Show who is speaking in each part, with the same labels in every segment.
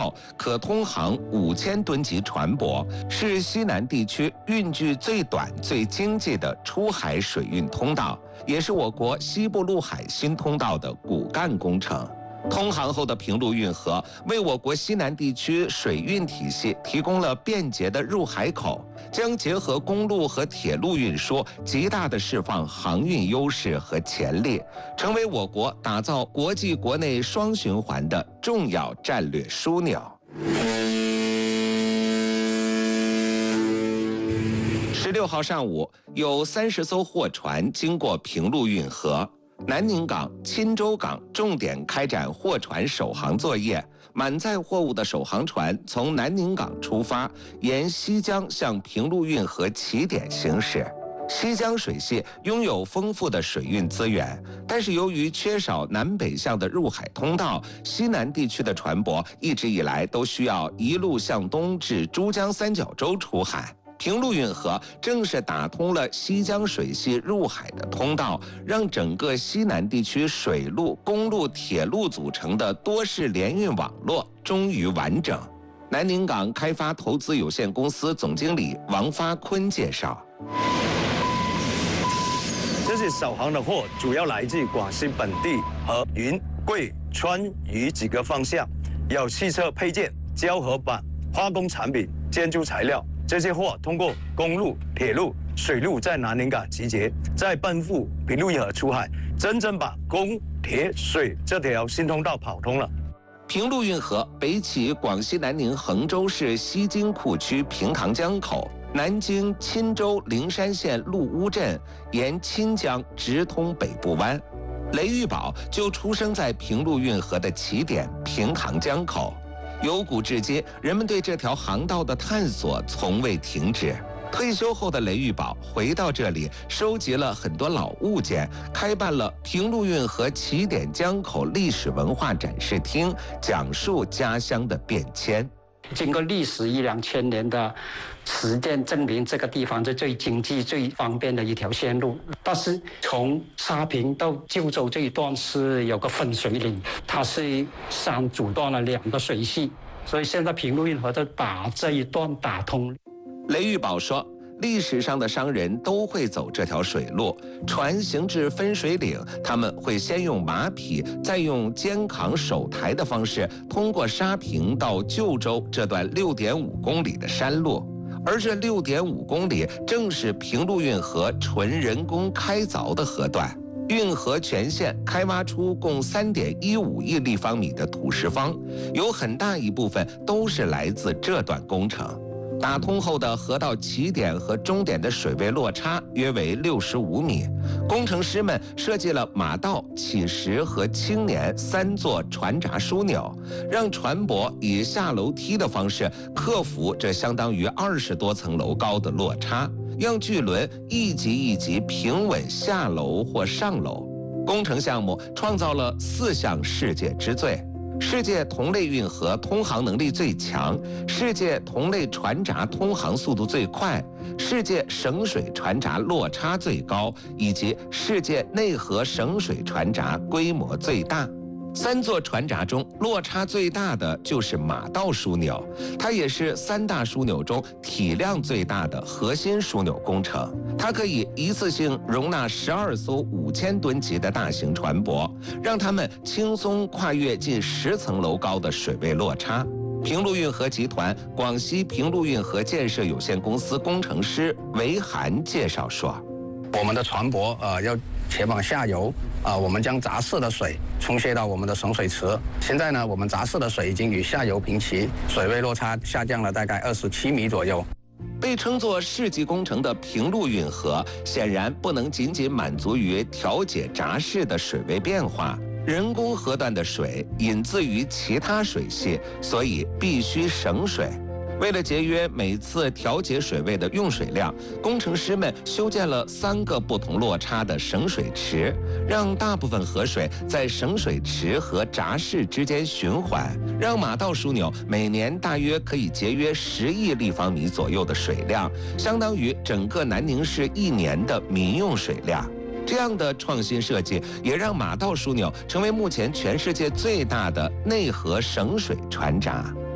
Speaker 1: 道，可通航5000吨级船舶，是西南地区运距最短、最经济的出海水运通道，也是我国西部陆海新通道的骨干工程。通航后的平陆运河为我国西南地区水运体系提供了便捷的入海口，将结合公路和铁路运输，极大地释放航运优势和潜力，成为我国打造国际国内双循环的重要战略枢纽。16号上午，有30艘货船经过平陆运河。南宁港、钦州港重点开展货船首航作业，满载货物的首航船从南宁港出发，沿西江向平陆运河起点行驶。西江水系拥有丰富的水运资源，但是由于缺少南北向的入海通道，西南地区的船舶一直以来都需要一路向东至珠江三角洲出海。平陆运河正是打通了西江水系入海的通道，让整个西南地区水路、公路、铁路组成的多式联运网络终于完整。南宁港开发投资有限公司总经理王发坤介绍，
Speaker 2: 这些首航的货主要来自广西本地和云贵川渝几个方向，有汽车配件、胶合板、化工产品、建筑材料。这些货通过公路、铁路、水路在南宁港集结，再奔赴平陆运河出海，真正把公、铁、水这条新通道跑通了。
Speaker 1: 平陆运河北起广西南宁衡州市西京库区平塘江口，南经钦州灵山县陆乌镇，沿钦江直通北部湾。雷玉宝就出生在平陆运河的起点平塘江口。由古至今，人们对这条航道的探索从未停止。退休后的雷玉宝回到这里，收集了很多老物件，开办了平陆运河起点江口历史文化展示厅，讲述家乡的变迁。
Speaker 3: 经过历史1-2000年的实践证明，这个地方是最经济、最方便的一条线路。但是从沙坪到旧州这一段是有个分水岭，它是山阻断了2个水系，所以现在平陆运河就把这一段打通。
Speaker 1: 雷玉宝说，历史上的商人都会走这条水路，船行至分水岭，他们会先用马匹，再用肩扛手抬的方式，通过沙坪到旧州这段6.5公里的山路。而这6.5公里正是平陆运河纯人工开凿的河段，运河全线开挖出共3.15亿立方米的土石方，有很大一部分都是来自这段工程。打通后的河道起点和终点的水位落差约为65米，工程师们设计了马道、起石和青年3座船闸枢纽，让船舶以下楼梯的方式克服这相当于20多层楼高的落差，让巨轮一级一级平稳下楼或上楼。工程项目创造了4项世界之最：世界同类运河通航能力最强，世界同类船闸通航速度最快，世界省水船闸落差最高，以及世界内河省水船闸规模最大。3座船闸中落差最大的就是马道枢纽，它也是3大枢纽中体量最大的核心枢纽工程。它可以一次性容纳12艘5000吨级的大型船舶，让它们轻松跨越近10层楼高的水位落差。平陆运河集团广西平陆运河建设有限公司工程师韦涵介绍说，
Speaker 4: 我们的船舶要前往下游我们将闸式的水冲卸到我们的省水池。现在呢，我们闸式的水已经与下游平齐，水位落差下降了大概27米左右。
Speaker 1: 被称作世纪工程的平陆运河，显然不能仅仅满足于调节闸式的水位变化。人工河段的水引自于其他水系，所以必须省水。为了节约每次调节水位的用水量，工程师们修建了3个不同落差的省水池，让大部分河水在省水池和闸室之间循环，让马道枢纽每年大约可以节约10亿立方米左右的水量，相当于整个南宁市1年的民用水量。这样的创新设计也让马道枢纽成为目前全世界最大的内河省水船闸。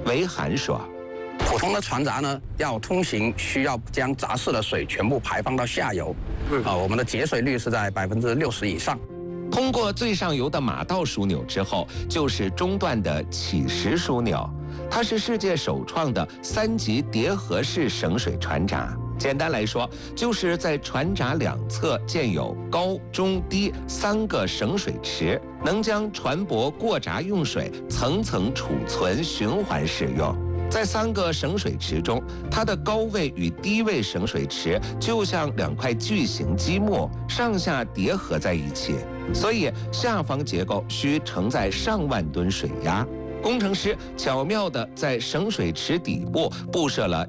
Speaker 1: 韦涵说。
Speaker 4: 普通的船闸呢，要通行需要将闸室的水全部排放到下游，我们的节水率是在60%以上。
Speaker 1: 通过最上游的马道枢纽之后，就是中段的起石枢纽，它是世界首创的3级叠合式省水船闸。简单来说，就是在船闸两侧建有高、中、低3个省水池，能将船舶过闸用水层层储存循环使用。在3个省水池中，它的高位与低位省水池就像2块巨型积木上下叠合在一起，所以下方结构需承载上万吨水压。工程师巧妙地在省水池底部布设了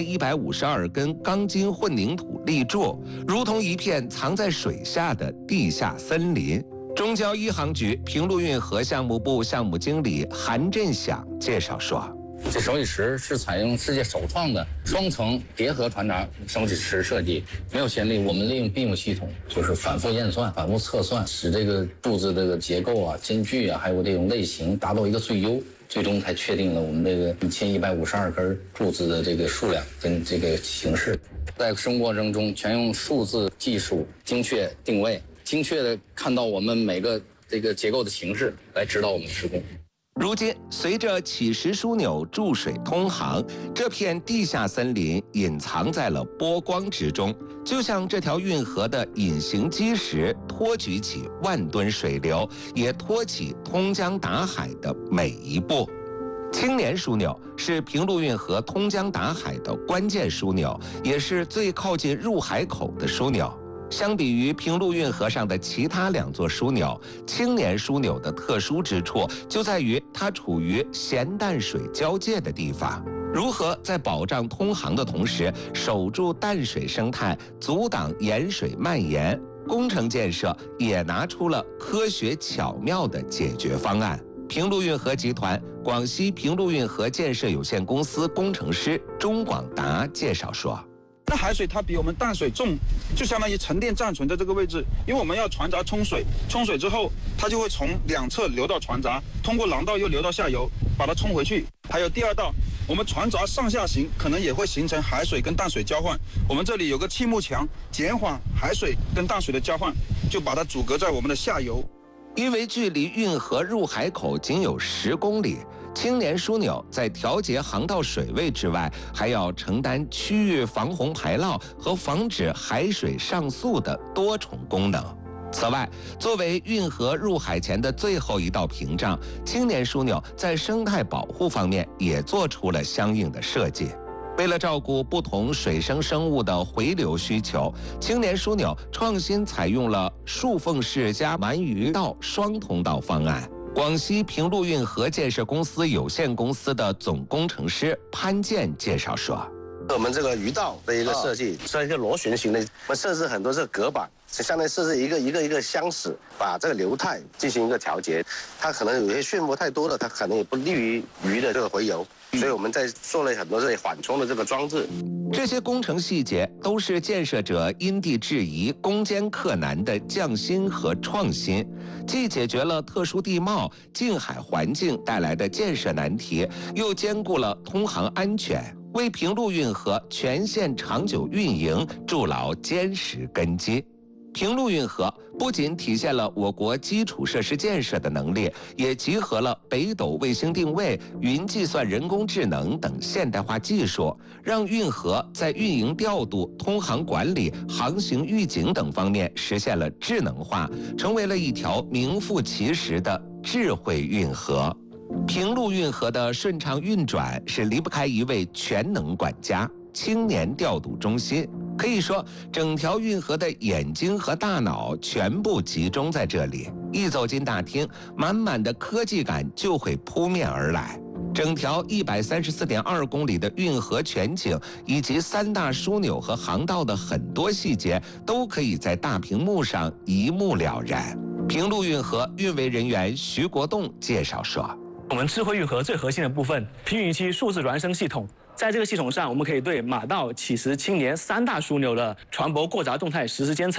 Speaker 1: 1152根钢筋混凝土立柱，如同一片藏在水下的地下森林。中交一航局平陆运河项目部项目经理韩振响介绍说。
Speaker 5: 这省水池是采用世界首创的双层叠合船闸省水池设计，没有先例。我们利用 BIM 系统，就是反复验算、反复测算，使这个柱子这个结构啊、间距啊，还有这种类型达到一个最优，最终才确定了我们这个1152根柱子的这个数量跟这个形式。在生活过程中，全用数字技术精确定位，精确的看到我们每个这个结构的形式，来指导我们施工。
Speaker 1: 如今，随着起石枢纽注水通航，这片地下森林隐藏在了波光之中，就像这条运河的隐形基石，托举起万吨水流，也托起通江达海的每一步。青年枢纽是平陆运河通江达海的关键枢纽，也是最靠近入海口的枢纽。相比于平陆运河上的其他2座枢纽，青年枢纽的特殊之处就在于它处于咸淡水交界的地方。如何在保障通航的同时守住淡水生态，阻挡盐水蔓延？工程建设也拿出了科学巧妙的解决方案。平陆运河集团广西平陆运河建设有限公司工程师钟广达介绍说。
Speaker 6: 那海水它比我们淡水重，就相当于沉淀暂存在这个位置，因为我们要船闸冲水，冲水之后它就会从2侧流到船闸，通过廊道又流到下游，把它冲回去。还有第2道，我们船闸上下行可能也会形成海水跟淡水交换，我们这里有个气幕墙，减缓海水跟淡水的交换，就把它阻隔在我们的下游。
Speaker 1: 因为距离运河入海口仅有10公里，青年枢纽在调节航道水位之外，还要承担区域防洪排涝和防止海水上溯的多重功能。此外，作为运河入海前的最后一道屏障，青年枢纽在生态保护方面也做出了相应的设计。为了照顾不同水生生物的回流需求，青年枢纽创新采用了竖缝式加鳗鱼道双通道方案。广西平陆运河建设公司有限公司的总工程师潘建介绍说：“
Speaker 7: 我们这个鱼道的一个设计是一个螺旋形的，我们设置很多这个隔板，相当于设置一个箱室，把这个流态进行一个调节。它可能有些漩涡太多了，它可能也不利于鱼的这个回游。”所以我们在做了很多这些缓冲的这个装置。
Speaker 1: 这些工程细节都是建设者因地制宜、攻坚克难的匠心和创新，既解决了特殊地貌、近海环境带来的建设难题，又兼顾了通航安全，为平陆运河全线长久运营筑牢坚实根基。平陆运河不仅体现了我国基础设施建设的能力，也集合了北斗卫星定位、云计算、人工智能等现代化技术，让运河在运营调度、通航管理、航行预警等方面实现了智能化，成为了一条名副其实的智慧运河。平陆运河的顺畅运转是离不开一位全能管家——青年调度中心。可以说，整条运河的眼睛和大脑全部集中在这里。一走进大厅，满满的科技感就会扑面而来。整条134.2公里的运河全景，以及3大枢纽和航道的很多细节，都可以在大屏幕上一目了然。平陆运河运维人员徐国栋介绍说：“
Speaker 8: 我们智慧运河最核心的部分，平云期数字孪生系统。在这个系统上，我们可以对马道、起石、青年3大枢纽的船舶过闸动态实时监测，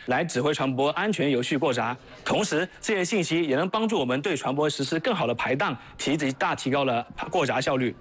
Speaker 8: 来指挥船舶安全有序过闸。同时，这些信息也能帮助我们对船舶实施更好的排档，大提高了过闸效率。